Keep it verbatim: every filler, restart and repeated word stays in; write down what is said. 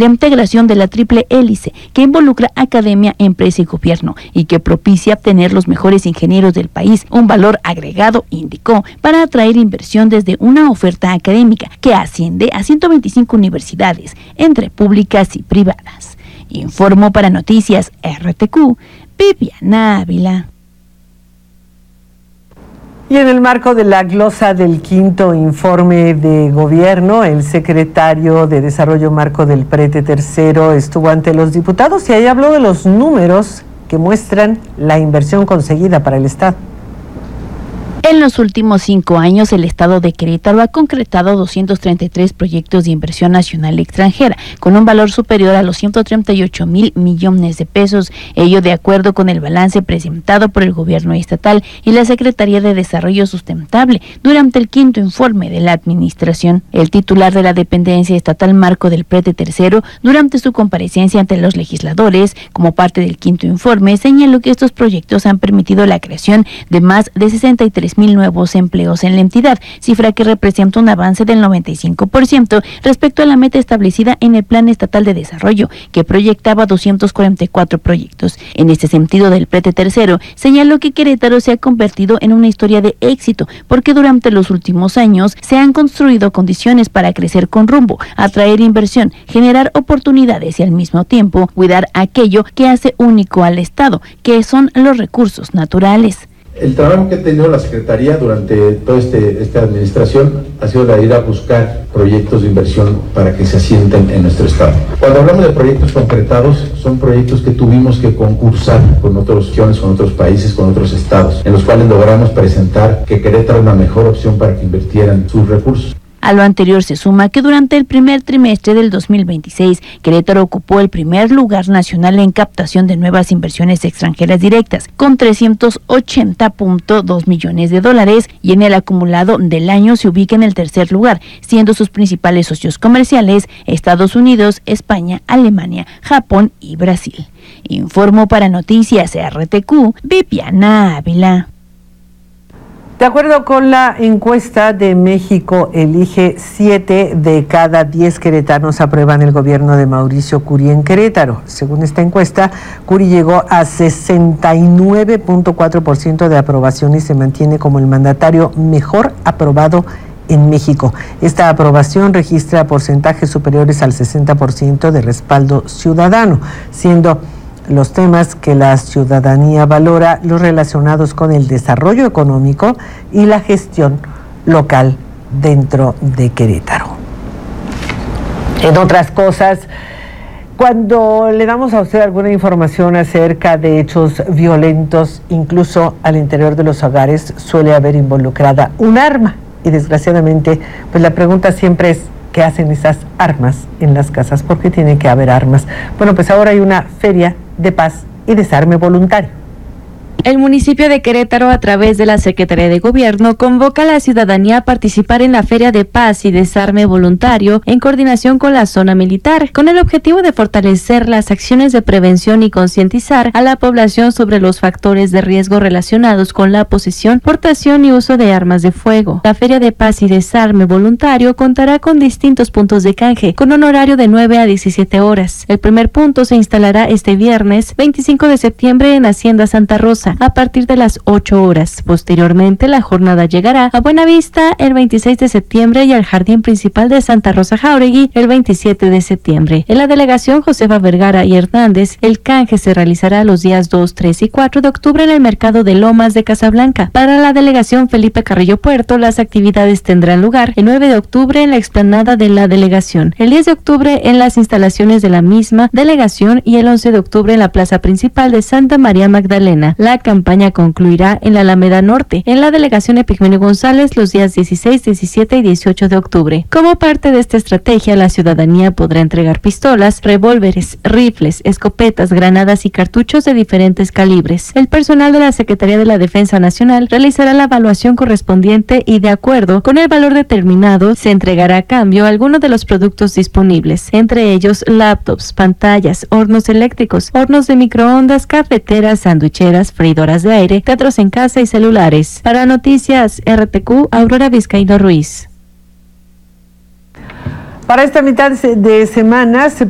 la integración de la triple hélice que involucra academia, empresa y gobierno y que propicia obtener los mejores ingenieros del país, un valor agregado, indicó, para atraer inversión desde una oferta académica que asciende a ciento veinticinco universidades, entre públicas y privadas. Informó para Noticias R T Q, Viviana Ávila. Y en el marco de la glosa del quinto informe de gobierno, el secretario de Desarrollo Marco del Prete Tercero estuvo ante los diputados y ahí habló de los números que muestran la inversión conseguida para el Estado. En los últimos cinco años, el Estado de Querétaro ha concretado doscientos treinta y tres proyectos de inversión nacional y extranjera, con un valor superior a los ciento treinta y ocho mil millones de pesos, ello de acuerdo con el balance presentado por el Gobierno estatal y la Secretaría de Desarrollo Sustentable durante el quinto informe de la Administración. El titular de la dependencia estatal Marco del Prete Tercero, durante su comparecencia ante los legisladores, como parte del quinto informe, señaló que estos proyectos han permitido la creación de más de sesenta y tres mil nuevos empleos en la entidad, cifra que representa un avance del noventa y cinco por ciento respecto a la meta establecida en el Plan Estatal de Desarrollo, que proyectaba doscientos cuarenta y cuatro proyectos. En este sentido, del Prete Tercero señaló que Querétaro se ha convertido en una historia de éxito, porque durante los últimos años se han construido condiciones para crecer con rumbo, atraer inversión, generar oportunidades y al mismo tiempo cuidar aquello que hace único al Estado, que son los recursos naturales. El trabajo que ha tenido la Secretaría durante toda este, esta administración ha sido la de ir a buscar proyectos de inversión para que se asienten en nuestro estado. Cuando hablamos de proyectos concretados, son proyectos que tuvimos que concursar con otras regiones, con otros países, con otros estados, en los cuales logramos presentar que Querétaro es la mejor opción para que invirtieran sus recursos. A lo anterior se suma que durante el primer trimestre del dos mil veintiséis, Querétaro ocupó el primer lugar nacional en captación de nuevas inversiones extranjeras directas, con trescientos ochenta punto dos millones de dólares, y en el acumulado del año se ubica en el tercer lugar, siendo sus principales socios comerciales Estados Unidos, España, Alemania, Japón y Brasil. Informó para Noticias R T Q, Viviana Ávila. De acuerdo con la encuesta de México Elige, siete de cada diez queretanos aprueban el gobierno de Mauricio Curi en Querétaro. Según esta encuesta, Curi llegó a sesenta y nueve punto cuatro por ciento de aprobación y se mantiene como el mandatario mejor aprobado en México. Esta aprobación registra porcentajes superiores al sesenta por ciento de respaldo ciudadano, siendo los temas que la ciudadanía valora los relacionados con el desarrollo económico y la gestión local dentro de Querétaro. En otras cosas, cuando le damos a usted alguna información acerca de hechos violentos, incluso al interior de los hogares, suele haber involucrada un arma. Y desgraciadamente, pues la pregunta siempre es, ¿qué hacen esas armas en las casas? ¿Por qué tiene que haber armas? Bueno, pues ahora hay una feria de paz y desarme voluntario. El municipio de Querétaro, a través de la Secretaría de Gobierno, convoca a la ciudadanía a participar en la Feria de Paz y Desarme Voluntario en coordinación con la zona militar, con el objetivo de fortalecer las acciones de prevención y concientizar a la población sobre los factores de riesgo relacionados con la posesión, portación y uso de armas de fuego. La Feria de Paz y Desarme Voluntario contará con distintos puntos de canje, con un horario de nueve a diecisiete horas. El primer punto se instalará este viernes veinticinco de septiembre en Hacienda Santa Rosa, a partir de las ocho horas. Posteriormente, la jornada llegará a Buenavista el veintiséis de septiembre y al Jardín Principal de Santa Rosa Jáuregui el veintisiete de septiembre. En la delegación Josefa Vergara y Hernández, el canje se realizará los días dos, tres y cuatro de octubre en el mercado de Lomas de Casablanca. Para la delegación Felipe Carrillo Puerto, las actividades tendrán lugar el nueve de octubre en la explanada de la delegación, el diez de octubre en las instalaciones de la misma delegación y el once de octubre en la plaza principal de Santa María Magdalena. La campaña concluirá en la Alameda Norte, en la delegación Epigmenio González, los días dieciséis, diecisiete y dieciocho de octubre. Como parte de esta estrategia, la ciudadanía podrá entregar pistolas, revólveres, rifles, escopetas, granadas y cartuchos de diferentes calibres. El personal de la Secretaría de la Defensa Nacional realizará la evaluación correspondiente y, de acuerdo con el valor determinado, se entregará a cambio alguno de los productos disponibles, entre ellos laptops, pantallas, hornos eléctricos, hornos de microondas, cafeteras, sandwicheras, freidoras de aire, teatros en casa y celulares. Para Noticias R T Q, Aurora Vizcaíno Ruiz. Para esta mitad de semana se